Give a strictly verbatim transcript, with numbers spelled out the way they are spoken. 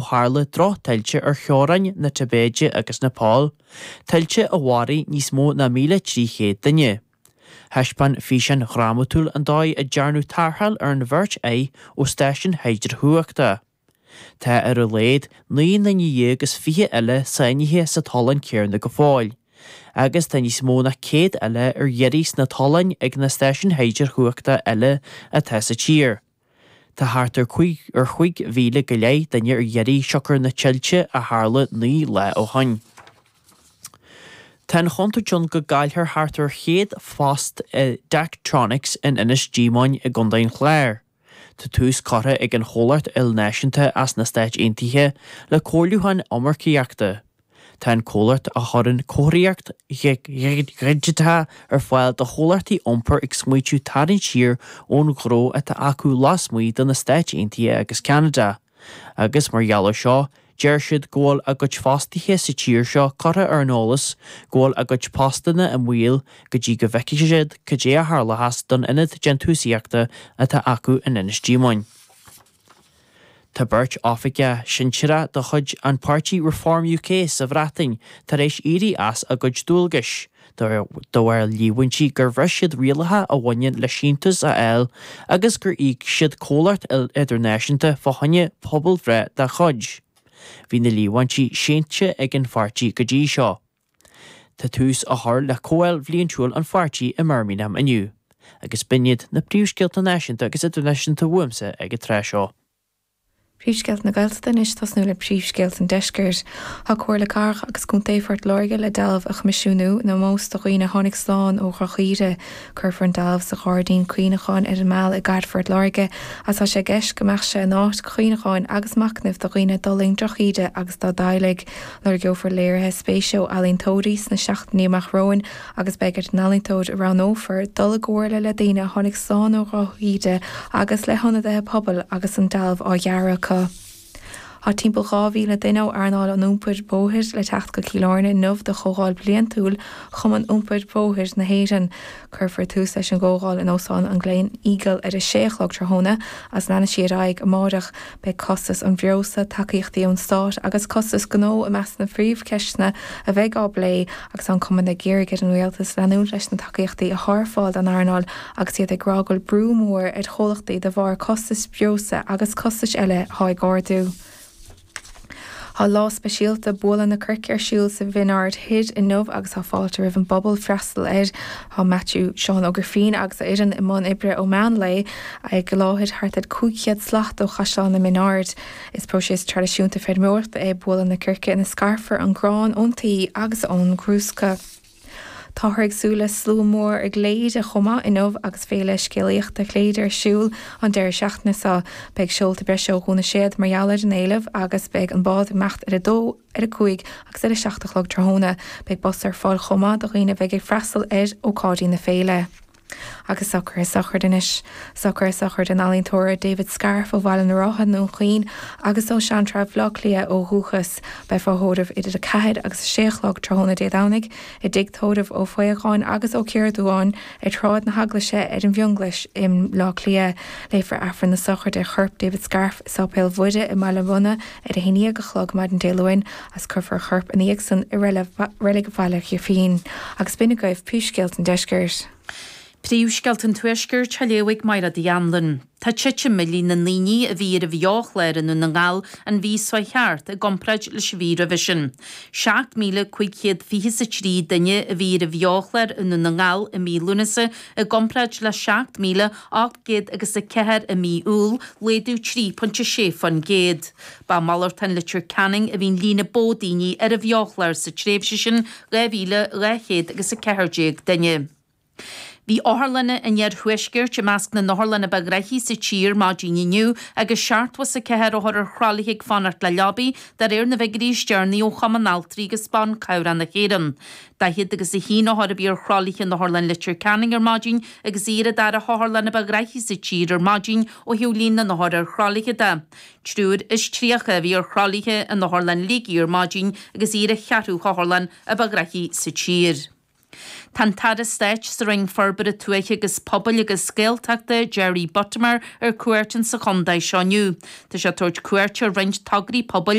hála dro tailte ar cheorain na Tabéide agus Nepal, tailte a bhharí níos mó na míle trí chéad duine. Heispan físin ghramatúil an dóid a dearnú tarthal ar an bhirt é ó stáisiún heidir thuachta. Tá ar a léad ní na ní agus fiche eile sainithe sa talan céarna go fáil, agus tá níos mó na céad eile ar dheirís na talan ag na stáisiún heidir thuachta eile a tá sa tír. Tá háartar chuig ar chuig mhíle go léigh daine ar dheirí seochar na tiltte a hála ní le ó hain. Tá chunta John go gailthar háartar chéad fast Daktronics in inis Dímáin i Gundain Chléir. Tá tús cartha ag an chólairt ilnáisiúnta as na Stáit Aontaithe le cóiliúthain amarcaíochta. Tá an cólairt a thurann cóiríocht greideatha ar fáil do chólairtaí iompar ag smuoitiú tairn siar ón ghró a tá acu las muí don na Stáit Aontaithe agus Canada. Agus mar gheallar seo, deir siad ggóil a gcuid fástaithe sa tír seo cartha ar an eolas, ggóil a gcuid pástanna an mhuil go dtí go bheice siad go dé a tharlachas don inad gentúsaíochta a tá acu in inis Dímáin. Tá beirt áfaice sin tíre do chuid an Party Reform U K sa bhreatain tar éis irí as a gcuid dúlgais, do bhar líhaintí gur bhreis siad rialathe a bhaine le síntas a eil agus gur íg siad cólairt idirnáisiúnta fáhanne pobl bhre de chuid. Bhí na líhaintí séinte ag an Pháirtí go dtí seo. Tá tús a thar le cóil bhlíonn an Pháirtí i Birmingham aniu, agus biniad na príomhscéalta náisiúnta agus idirnáisiúnta uaimse ag a tre seo. Príomhscéalt na Gaeltachta is tasnú le príomhscéalt an deiscirt, Tá cuair le carch agus cún taobhfort láirge le dalmh a chmisisiúnú nó mós do chuoine tháinig sláán ó chrachaíre chuirfar an dalmh sa cháirdín cuioineáin ar an meall i gardfort láirge as tá sé gceist go meach sé náit cuioineáin agus macnamh do chuoine doling drochaíde agus dá daigh leir geofar léirithe spéisio alíntódís na seachtaí amach roin agus beigert nalíntód a ranófar dul agóirle le daine tháinig sláán ó chrachaíde agus le honna de pobl agus an dalmh á dhearra Tá timpeall gámhíle duine arnáil an úmpair bóthir le techt go ciláirne nuamh de chogáil bliantúil chum an úmpair bóthir na héan chuirfar tús leis an ggógáil in ósáin an gléin ígal ar a séchlog trthóna as lena siad aig amárach be costas an bhreosa takeíochtaí ón Stát agus costas gnó a meas na phríomhceisna a bheith á blé agus an cuman na géirigid an réaltas leanú leis na takeíochtaí a thfáil an arnáil agus iad ag grágail brúmór ar cholachtaí de bhar costas bhreosa agus costas eile háid gáardú. Tá lá speisialta bóla na Kirk ar siúil sa bhinard hid in nómh agus tá fáilte rih an bobbal freistal air Tá Matthew Sean agus féin agus a idan i món ibre ó man lei ag go láthid hartad cúiciad slacht ó chaáin na minard. Is próséis tradiisiúnta féidirmórta é bóla na Kirke ina scarfar an grán óntaí agus ón grúsca. Tá ag súla slú mór ag léad a chuma in nómh agus féle scéalaocht a léidir siúil an deir seachna sa beag siúlta breisio chuna séad marheallar an éileh agus beag an bád mecht ar a dó ar a cuaig agus ar a seachtachlog trthóna beag bos ar fáil chuma do chuoine bheith ag freistal ar ó cádí na féile. Agus soccer is soccer dinis, soccer is soccer den alíntóra David Scarf ó bhhail na ráthad nó chuoin agus ó sean trah loclia ó thuchas be fáthódamh idir a caiid agus séchlog trthóna dédánig i digtódamh ó foiáin agus ó céirúáin i tráid na haglaise ar an bhionglis im loclia léifar affran na soccer de churp David Scarf sápéil bhuide i Malabuna ar a héine go chlog maid an déluin as chufar churp in íag san i réile go bhhaile chu féin agus bina gaibh píscéalt an deiscirt. Príomhscéalt an tuaisceir teléigh mar a dhéanlan. Tá tite millí na níní a bhí a bheoch léir nó na ngáil an bhí soicheart a gompraid le svíra visin. seacht míle chuigchéad fiche sa trí daine a bhí a bheoch léir nó na ngáil a mílúnasa a gompraid le seacht míle ácht agus a ceir a mí úl léadú trí ponte sé fan géad. Ba mallar tan litir canning a bhín lína bódaíní ar a bheoch léir sa tréimhse sin le bhíle le chéad agus a ceirdeag daine. Bhí áthlanna in nead thuisceir te measc na náthlanna bagreichí sa tír má díniu agus seart was sa ceir ó thar chrálaigh fanart le leabaí dar éir na bheitgurí stearnaí ó chamanál trígus ban cabhran na chéan. Da hiad agus a hí á thar bíar chrálaigh na Harlan litir canning ar mádín agus íra dar a háthlanna bagreichí sa tír ar mádín ó hiúlín na náthar ar chrálaigh da. Trúd is tríocha bhí ar chrálaigh in na Harlan líí ar mádín agus íra chearú háthlan a bagreichí sa tír. Tan tada stéit sa ring forbar a tuaiche agus pobl agus scéalteachta Jerry Buttimer ar cuairtin sa chundaid seoniu. Tá sé tuairt cuairt ar ringt tagarí pobl